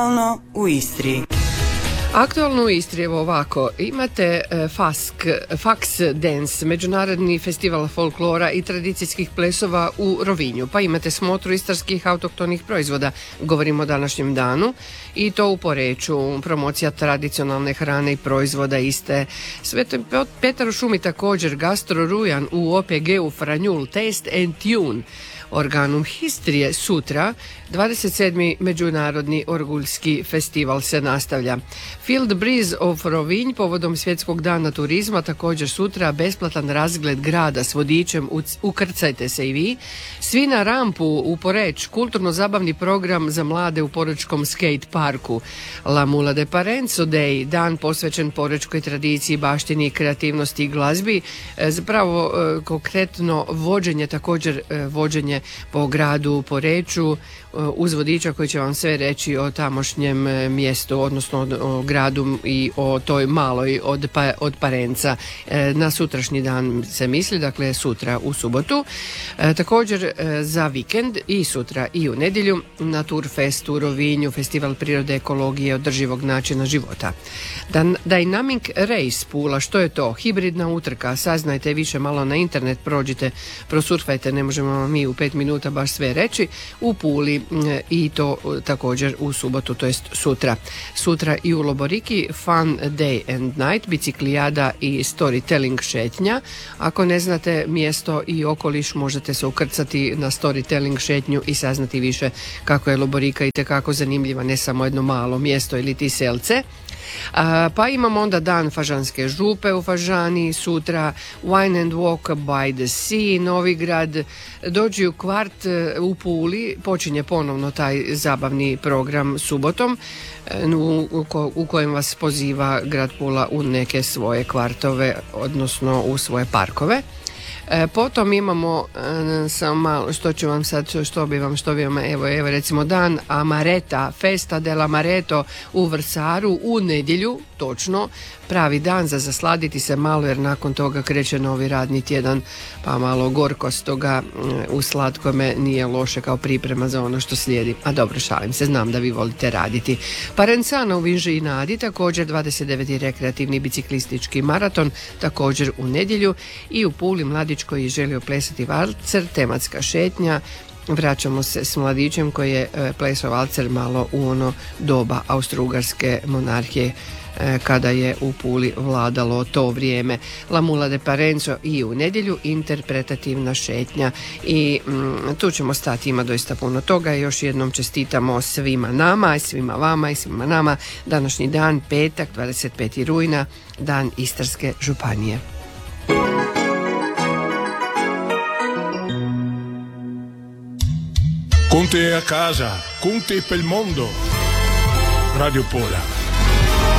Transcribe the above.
U Istri. Aktualno u Istri, evo ovako, imate Fax Dance, međunarodni festival folklora i tradicijskih plesova u Rovinju, pa imate smotru istarskih autohtonih proizvoda, govorimo o današnjem danu, i to u Poreču, promocija tradicionalne hrane i proizvoda iste. Sveti Petar u šumi također, Gastro Rujan u OPG-u Franjul, Taste and Tune. Organum Histrije sutra, 27. Međunarodni orguljski festival se nastavlja. Field Breeze of Rovinj povodom Svjetskog dana turizma, također sutra besplatan razgled grada s vodičem, ukrcajte se i vi. Svi na rampu u Poreč, kulturno-zabavni program za mlade u Porečkom skate parku. La Mula de Parenzo Day, dan posvećen porečkoj tradiciji, baštini, kreativnosti i glazbi. Zapravo konkretno vođenje, također vođenje po gradu Poreču uz vodiča koji će vam sve reći o tamošnjem mjestu, odnosno o gradu i o toj maloj od Parenca. Na sutrašnji dan se misli, dakle sutra u subotu. Također za vikend i sutra i u nedjelju na Turfest u Rovinju, festival prirode, ekologije, održivog načina života. Dynamic Race Pula, što je to? Hibridna utrka, saznajte više malo na internet, prođite, prosurfajte, ne možemo mi u 5 minuta baš sve reći, u Puli i to također u subotu, to jest sutra. Sutra i u Loboriki Fun Day and Night, biciklijada i storytelling šetnja. Ako ne znate mjesto i okoliš, možete se ukrcati na storytelling šetnju i saznati više kako je Loborika itekako zanimljiva, ne samo jedno malo mjesto ili ti selce. Pa imamo onda dan Fažanske župe u Fažani, sutra Wine and Walk by the Sea, Novigrad, dođi u kvart u Puli, počinje ponovno taj zabavni program subotom u kojem vas poziva grad Pula u neke svoje kvartove, odnosno u svoje parkove. Potom imamo samo malo, što bi vam, evo recimo dan Amareta, Festa del Amareto u Vrsaru u nedjelju, točno, pravi dan za zasladiti se malo jer nakon toga kreće novi radni tjedan, pa malo gorkost toga u slatkome nije loše kao priprema za ono što slijedi. A dobro, šalim se, znam da vi volite raditi. Parenzano u Vinži i Nadi, također 29. rekreativni biciklistički maraton, također u nedjelju, i u Puli mladić koji je želio plesati valcer, tematska šetnja. Vraćamo se s mladićem koji je plesao valcer malo u ono doba Austro-Ugarske monarhije, kada je u Puli vladalo to vrijeme. La Mula de Parenzo i u nedjelju interpretativna šetnja i tu ćemo stati, ima doista puno toga. Još jednom čestitamo svima nama i svima vama i svima nama današnji dan, petak 25. rujna, dan Istarske županije. Con te a casa, con te pel mondo. Radio Pola.